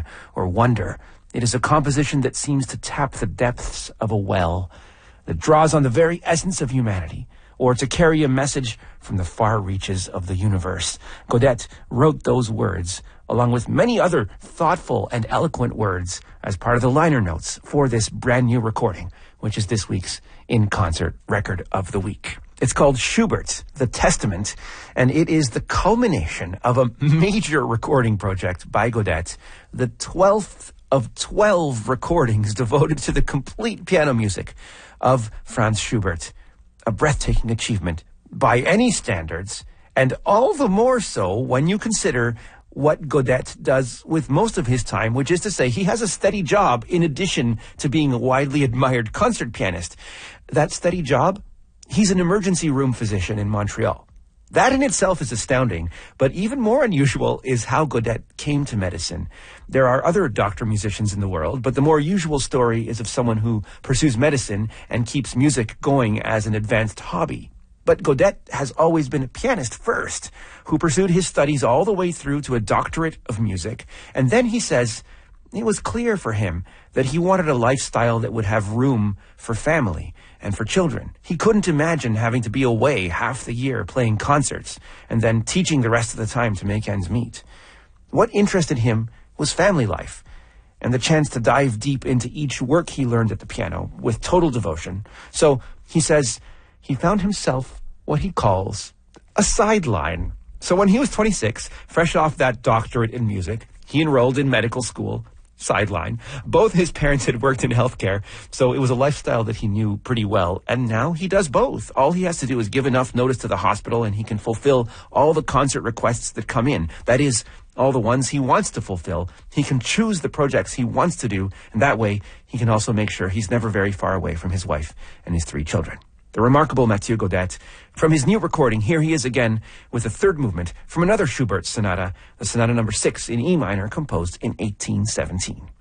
or wonder. It is a composition that seems to tap the depths of a well, that draws on the very essence of humanity, or to carry a message from the far reaches of the universe. Gaudette wrote those words, along with many other thoughtful and eloquent words, as part of the liner notes for this brand new recording, which is this week's In Concert Record of the Week. It's called Schubert, the Testament, and it is the culmination of a major recording project by Gaudette, the 12th of 12 recordings devoted to the complete piano music of Franz Schubert. A breathtaking achievement by any standards, and all the more so when you consider what Gaudette does with most of his time, which is to say he has a steady job in addition to being a widely admired concert pianist. That steady job? He's an emergency room physician in Montreal. That in itself is astounding, but even more unusual is how Gaudette came to medicine. There are other doctor musicians in the world, but the more usual story is of someone who pursues medicine and keeps music going as an advanced hobby. But Gaudette has always been a pianist first, who pursued his studies all the way through to a doctorate of music, and then he says it was clear for him that he wanted a lifestyle that would have room for family and for children. He couldn't imagine having to be away half the year playing concerts and then teaching the rest of the time to make ends meet. What interested him was family life and the chance to dive deep into each work he learned at the piano with total devotion. So he says he found himself what he calls a sideline. So when he was 26, fresh off that doctorate in music, he enrolled in medical school. Sideline. Both his parents had worked in healthcare, so it was a lifestyle that he knew pretty well, and now he does both. All he has to do is give enough notice to the hospital, and he can fulfill all the concert requests that come in. That is, all the ones he wants to fulfill. He can choose the projects he wants to do, and that way he can also make sure he's never very far away from his wife and his 3 children. The remarkable Mathieu Gaudette. From his new recording, here he is again with the third movement from another Schubert sonata, the Sonata number 6 in E minor, composed in 1817.